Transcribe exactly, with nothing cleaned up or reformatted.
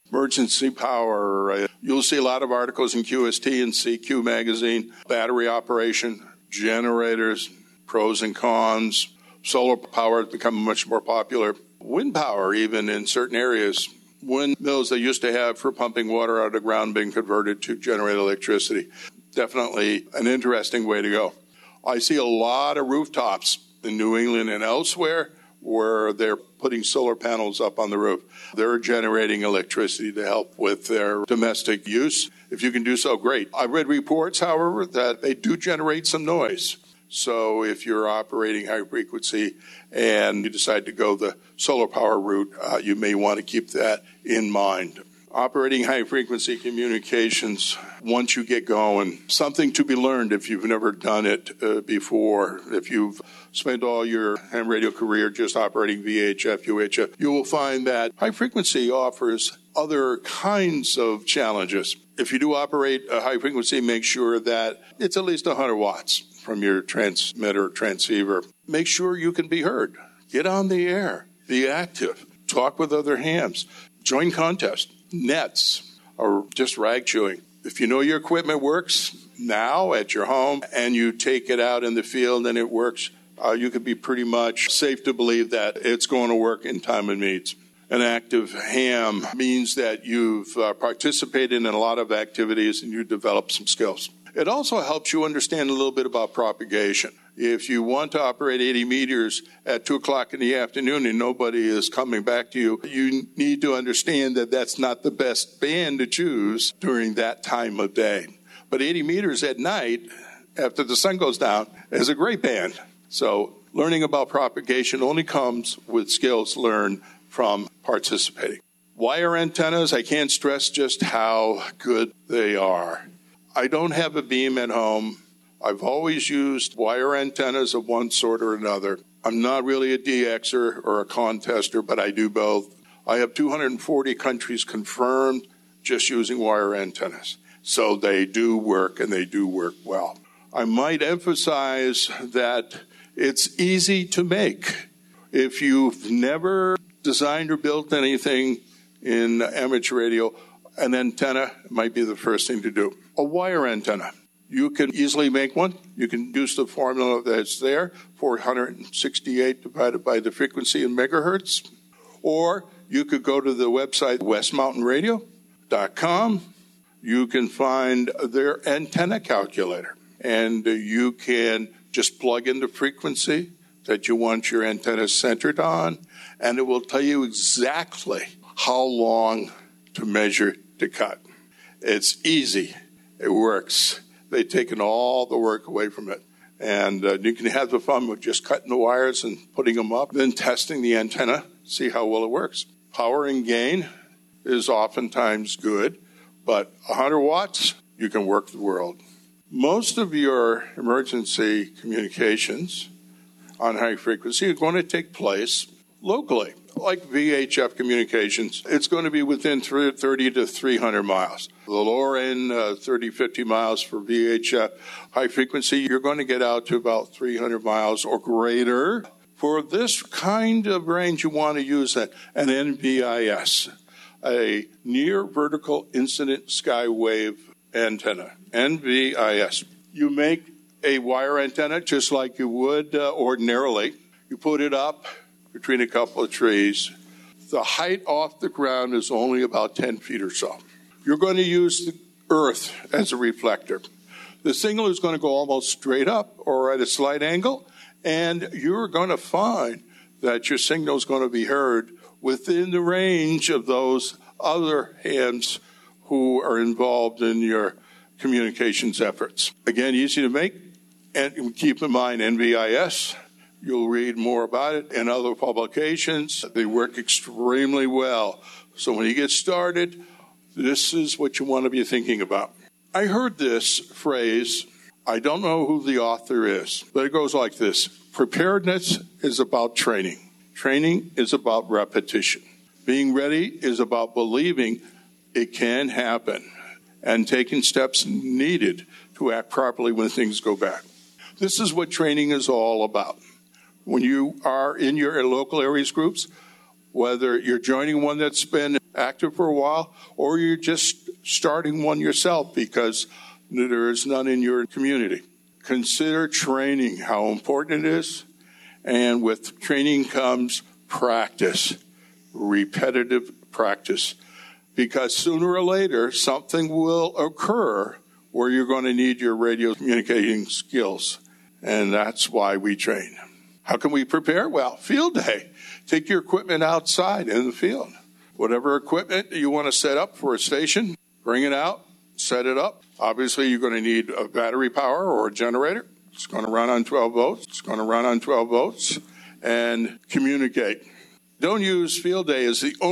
emergency power. Uh, you'll see a lot of articles in Q S T and C Q magazine, battery operation, generators, pros and cons. Solar power has become much more popular. Wind power, even in certain areas. Windmills they used to have for pumping water out of the ground being converted to generate electricity. Definitely an interesting way to go. I see a lot of rooftops in New England and elsewhere where they're putting solar panels up on the roof. They're generating electricity to help with their domestic use. If you can do so, great. I've read reports, however, that they do generate some noise. So if you're operating high frequency and you decide to go the solar power route, uh, you may want to keep that in mind. Operating high frequency communications, once you get going, something to be learned if you've never done it uh, before. If you've spent all your ham radio career just operating V H F, U H F, you will find that high frequency offers other kinds of challenges. If you do operate a high frequency, make sure that it's at least one hundred watts from your transmitter or transceiver. Make sure you can be heard. Get on the air. Be active. Talk with other hams. Join contests, nets, or just rag chewing. If you know your equipment works now at your home and you take it out in the field and it works, uh, you could be pretty much safe to believe that it's going to work in time and needs. An active ham means that you've uh, participated in a lot of activities and you develop some skills. It also helps you understand a little bit about propagation. If you want to operate eighty meters at two o'clock in the afternoon and nobody is coming back to you, you need to understand that that's not the best band to choose during that time of day. But eighty meters at night, after the sun goes down, is a great band. So learning about propagation only comes with skills learned from participating. Wire antennas, I can't stress just how good they are. I don't have a beam at home. I've always used wire antennas of one sort or another. I'm not really a D Xer or a contester, but I do both. I have two hundred forty countries confirmed just using wire antennas. So they do work, and they do work well. I might emphasize that it's easy to make. If you've never designed or built anything in amateur radio, an antenna might be the first thing to do. A wire antenna. You can easily make one. You can use the formula that's there, four hundred sixty-eight divided by the frequency in megahertz. Or you could go to the website west mountain radio dot com. You can find their antenna calculator. And you can just plug in the frequency that you want your antenna centered on, and it will tell you exactly how long to measure to cut. It's easy. It works. They've taken all the work away from it. And uh, you can have the fun with just cutting the wires and putting them up, then testing the antenna, see how well it works. Power and gain is oftentimes good, but one hundred watts, you can work the world. Most of your emergency communications on high frequency are going to take place locally. Like V H F communications, it's going to be within thirty to three hundred miles. The lower end, uh, thirty, fifty miles for V H F. High frequency, you're going to get out to about three hundred miles or greater. For this kind of range, you want to use an N V I S, a Near Vertical Incident Skywave Antenna, N V I S. You make a wire antenna just like you would uh, ordinarily. You put it up between a couple of trees. The height off the ground is only about ten feet or so. You're going to use the earth as a reflector. The signal is going to go almost straight up or at a slight angle, and you're going to find that your signal is going to be heard within the range of those other hams who are involved in your communications efforts. Again, easy to make, and keep in mind N V I S. You'll read more about it in other publications. They work extremely well. So when you get started, this is what you want to be thinking about. I heard this phrase, I don't know who the author is, but it goes like this. Preparedness is about training. Training is about repetition. Being ready is about believing it can happen and taking steps needed to act properly when things go bad. This is what training is all about. When you are in your local areas groups, whether you're joining one that's been active for a while, or you're just starting one yourself because there is none in your community. Consider training, how important it is. And with training comes practice, repetitive practice. Because sooner or later, something will occur where you're going to need your radio communicating skills. And that's why we train. How can we prepare? Well, field day. Take your equipment outside in the field. Whatever equipment you want to set up for a station, bring it out, set it up. Obviously, you're going to need a battery power or a generator. It's going to run on twelve volts. It's going to run on twelve volts. And communicate. Don't use field day as the only